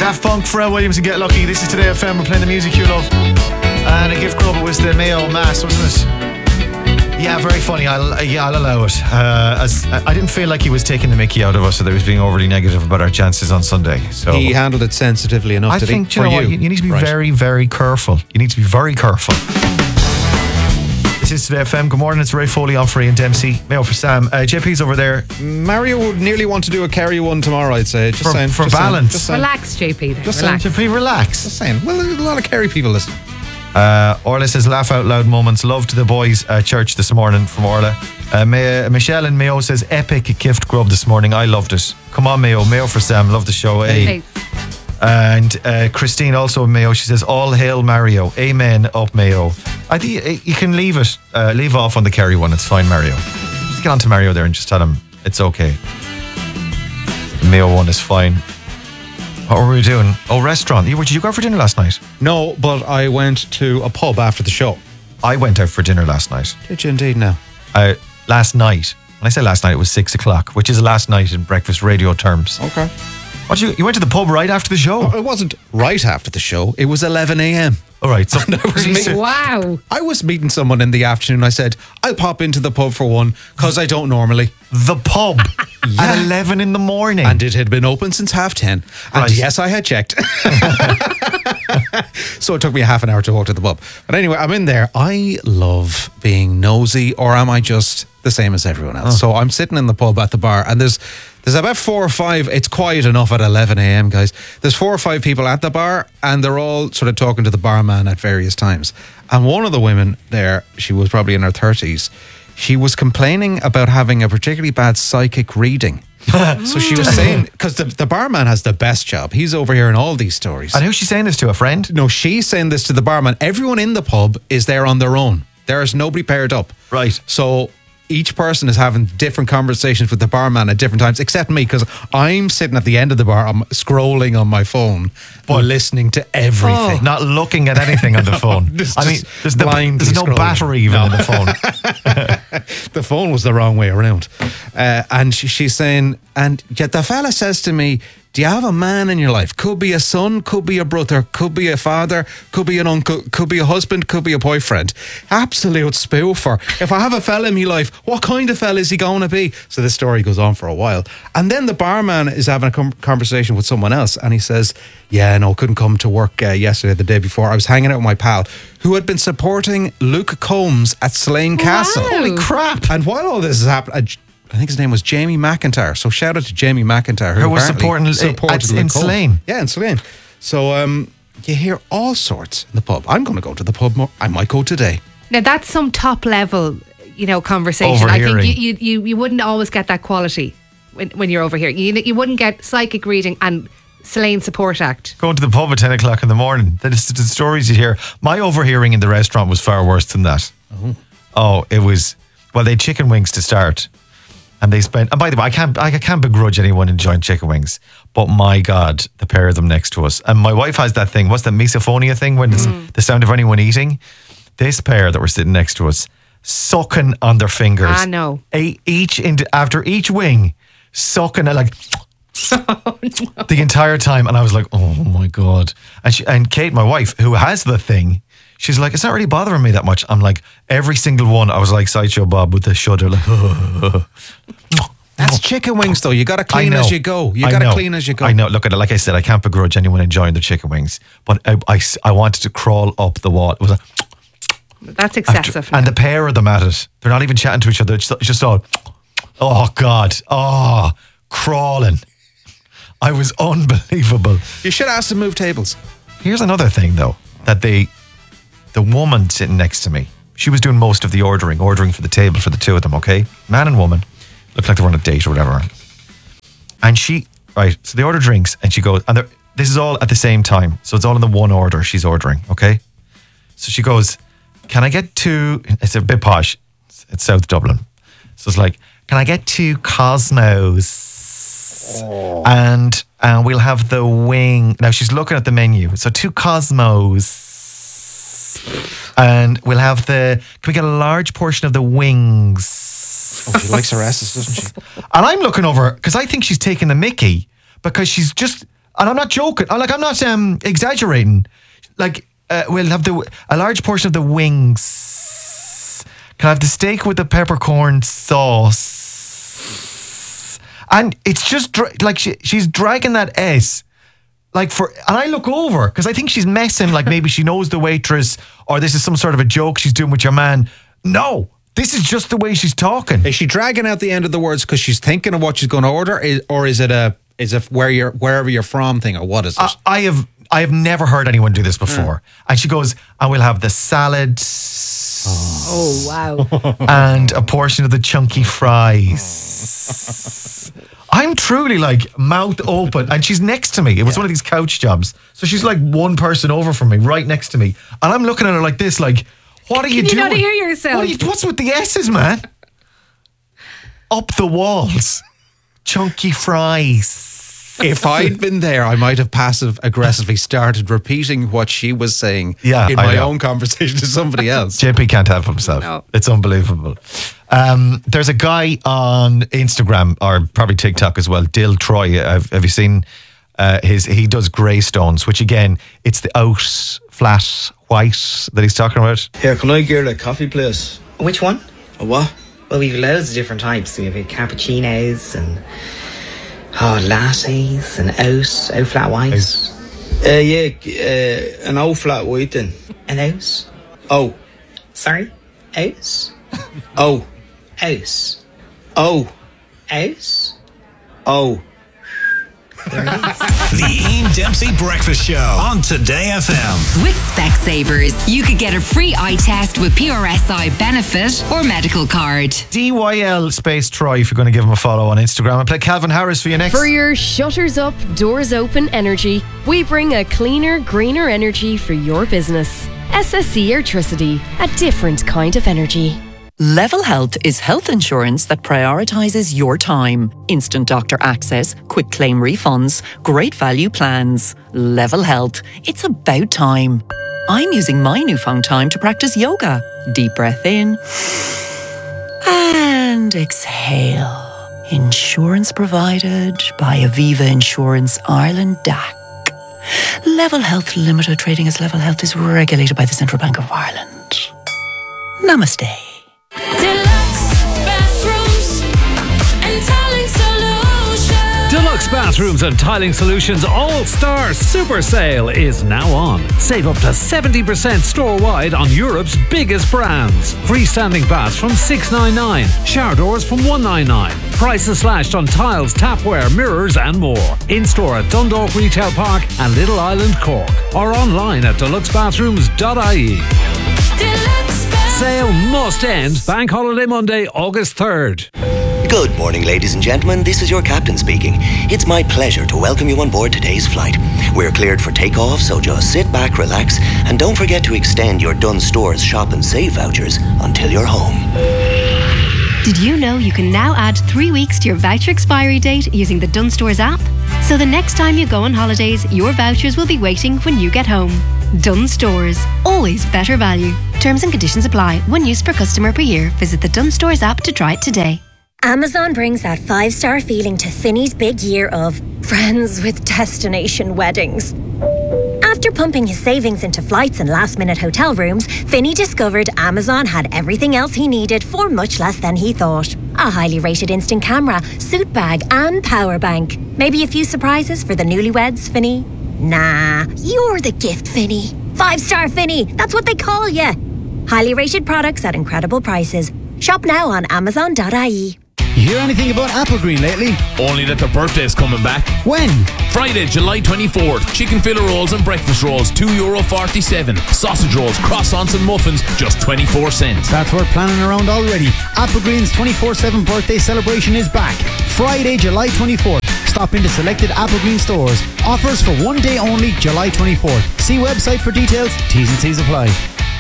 Daft Punk, Pharrell Williams and Get Lucky. This is Today FM. We're playing the music you love. And a gift grub was the Mayo Mass, wasn't it? Yeah, very funny. I'll allow it. As I didn't feel like he was taking the mickey out of us, or that he was being overly negative about our chances on Sunday. So he handled it sensitively enough. I think, you know what, you need to be very, very careful. You need to be very careful. This is Today FM. Good morning. It's Ray Foley on for Ian Dempsey. Mayo for Sam. JP's over there. Mario would nearly want to do a Kerry one tomorrow, I'd say. Just saying. For balance. Relax, JP. Just relax. JP, relax. Just saying. Well, there's a lot of Kerry people listening. Orla says, laugh out loud moments. Love to the boys at church this morning from Orla. Michelle and Mayo says, epic gift grub this morning. I loved it. Come on, Mayo. Mayo for Sam. Love the show. Hey. And Christine also Mayo. She says, all hail Mario. Amen. Up Mayo. I think you can leave it. Leave off on the Kerry one. It's fine, Mario. Just get on to Mario there and just tell him it's okay. The Mayo one is fine. What were we doing? Oh, restaurant. Did you go out for dinner last night? No, but I went to a pub after the show. I went out for dinner last night. Did you indeed now? Last night. When I say last night, it was 6 o'clock, which is last night in breakfast radio terms. Okay. You went to the pub right after the show? Oh, it wasn't right after the show. It was 11 a.m. All right. So Wow. I was meeting someone in the afternoon. I said, I'll pop into the pub for one, because I don't normally. The pub at 11 in the morning. And it had been open since 10:30. And Right. yes, I had checked. So it took me a half an hour to walk to the pub. But anyway, I'm in there. I love being nosy, or am I just the same as everyone else? So I'm sitting in the pub at the bar, and there's about 4 or 5. It's quiet enough at 11 a.m, guys. There's 4 or 5 people at the bar, and they're all sort of talking to the barman at various times. And one of the women there, she was probably in her 30s, she was complaining about having a particularly bad psychic reading. So she was saying, because the barman has the best job. He's over here in all these stories. And who's she saying this to? A friend? No, she's saying this to the barman. Everyone in the pub is there on their own. There is nobody paired up. Right. So each person is having different conversations with the barman at different times, except me, because I'm sitting at the end of the bar. I'm scrolling on my phone, but listening to everything. Not looking at anything on the phone. Just I mean, there's no scrolling. battery even in the phone. The phone was the wrong way around. And she's saying, and yet the fella says to me, do you have a man in your life? Could be a son, could be a brother, could be a father, could be an uncle, could be a husband, could be a boyfriend. Absolute spoofer. If I have a fella in my life, what kind of fella is he going to be? So this story goes on for a while. And then the barman is having a conversation with someone else, and he says, yeah, no, couldn't come to work yesterday, the day before. I was hanging out with my pal who had been supporting Luke Combs at Slane Castle. Holy crap. And while all this is happening, I think his name was Jamie McIntyre. So shout out to Jamie McIntyre, Who was supporting Luke in Combs. Slane. Yeah, in Slane. So you hear all sorts in the pub. I'm going to go to the pub more. I might go today. Now that's some top level, conversation. Overhearing. I think you wouldn't always get that quality when you're over here. You wouldn't get psychic reading and Slane Support Act. Going to the pub at 10 o'clock in the morning. The stories you hear. My overhearing in the restaurant was far worse than that. Oh, it was, well, they had chicken wings to start. And they spent, and by the way, I can't begrudge anyone enjoying chicken wings, but my God, the pair of them next to us. And my wife has that thing, what's the misophonia thing, when it's the sound of anyone eating? This pair that were sitting next to us, sucking on their fingers. I know. After each wing, sucking it like the entire time. And I was like, oh my God. And Kate, my wife, who has the thing, she's like, it's not really bothering me that much. I'm like, every single one, I was like Sideshow Bob with the shudder, like, That's chicken wings, though. You got to clean as you go. You got to clean as you go. I know. Look at it. Like I said, I can't begrudge anyone enjoying their chicken wings, but I wanted to crawl up the wall. It was That's excessive. and the pair of them at it, they're not even chatting to each other. It's just all, oh God, crawling. I was unbelievable. You should ask them to move tables. Here's another thing, though, that the woman sitting next to me, she was doing most of the ordering for the table for the two of them, okay? Man and woman. Looked like they were on a date or whatever. And so they order drinks and she goes, and this is all at the same time. So it's all in the one order she's ordering, okay? So she goes, can I get two, it's a bit posh, it's South Dublin. So it's like, can I get two Cosmos? And we'll have the wing. Now she's looking at the menu. So two Cosmos. And we'll have can we get a large portion of the wings? Oh, she likes her asses, doesn't she? And I'm looking over, because I think she's taking the mickey, because she's just And I'm not joking. I'm not exaggerating. Like, we'll have a large portion of the wings. Can I have the steak with the peppercorn sauce? And it's just like she's dragging that S. And I look over because I think she's messing, like maybe she knows the waitress or this is some sort of a joke she's doing with your man. No, this is just the way she's talking. Is she dragging out the end of the words because she's thinking of what she's going to order, or is it wherever you're from thing, or what is it? I have never heard anyone do this before. And she goes, and we'll have the salad. Oh, wow. And a portion of the chunky fries. I'm truly like mouth open, and she's next to me. It was one of these couch jobs. So she's like one person over from me, right next to me. And I'm looking at her like this, like, what are you doing? Can you not hear yourself? What's with the S's, man? Up the walls. Chunky fries. If I'd been there, I might have passive-aggressively started repeating what she was saying in my own conversation to somebody else. JP can't help himself. No. It's unbelievable. There's a guy on Instagram, or probably TikTok as well, Dill Troy. Have you seen he does grey stones, which again, it's the out, flat, white that he's talking about. Here, can I get a coffee, please? Which one? A what? Well, we've loads of different types. We have cappuccinos and lattes and out flat whites. An out flat white then. An out? Oh. Sorry? Out? Oh. Out. Oh. Out? Oh. There it is. The Ian Dempsey Breakfast Show on Today FM. With Specsavers, you could get a free eye test with PRSI benefit or medical card. DYL space Troy, if you're going to give him a follow on Instagram. And play Calvin Harris for you next. For your shutters up, doors open energy, we bring a cleaner, greener energy for your business. SSE Airtricity, a different kind of energy. Level Health is health insurance that prioritises your time. Instant doctor access, quick claim refunds, great value plans. Level Health. It's about time. I'm using my newfound time to practice yoga. Deep breath in and exhale. Insurance provided by Aviva Insurance Ireland DAC. Level Health Limited, trading as Level Health, is regulated by the Central Bank of Ireland. Namaste. Deluxe Bathrooms and Tiling Solutions All-Star Super Sale is now on. Save up to 70% store-wide on Europe's biggest brands. Freestanding baths from $699, shower doors from $199. Prices slashed on tiles, tapware, mirrors and more. In-store at Dundalk Retail Park and Little Island, Cork. Or online at deluxebathrooms.ie. Sale must end Bank Holiday Monday, August 3rd. Good morning, ladies and gentlemen. This is your captain speaking. It's my pleasure to welcome you on board today's flight. We're cleared for takeoff, so just sit back, relax, and don't forget to extend your Dunnes Stores Shop and Save vouchers until you're home. Did you know you can now add 3 weeks to your voucher expiry date using the Dunnes Stores app? So the next time you go on holidays, your vouchers will be waiting when you get home. Dunnes Stores. Always better value. Terms and conditions apply. 1 use per customer per year. Visit the Dunnes Stores app to try it today. Amazon brings that 5-star feeling to Finny's big year of friends with destination weddings. After pumping his savings into flights and last-minute hotel rooms, Finny discovered Amazon had everything else he needed for much less than he thought. A highly rated instant camera, suit bag and power bank. Maybe a few surprises for the newlyweds, Finny? Nah, you're the gift, Finny. 5-star Finny, that's what they call you. Highly rated products at incredible prices. Shop now on Amazon.ie. You hear anything about Applegreen lately? Only that their birthday's coming back. When? Friday, July 24th. Chicken fillet rolls and breakfast rolls, €2.47. Sausage rolls, croissants and muffins, just 24 cents. That's worth planning around already. Applegreen's 24/7 birthday celebration is back. Friday, July 24th. Stop into selected Applegreen stores. Offers for 1 day only, July 24th. See website for details. T's and C's apply.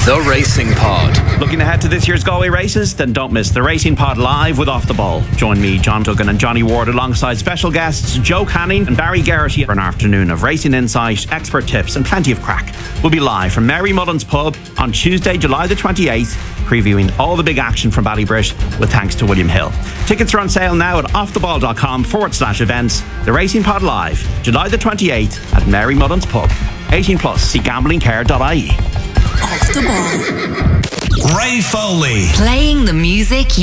The Racing Pod. Looking ahead to this year's Galway races? Then don't miss the Racing Pod live with Off the Ball. Join me, John Duggan and Johnny Ward alongside special guests Joe Canning and Barry Garrity for an afternoon of racing insight, expert tips and plenty of crack. We'll be live from Mary Mullen's Pub on Tuesday, July the 28th, previewing all the big action from Ballybrit with thanks to William Hill. Tickets are on sale now at offtheball.com/events. The Racing Pod live, July the 28th at Mary Mullen's Pub. 18 plus, see gamblingcare.ie. Off the Ball. Ray Foley. Playing the music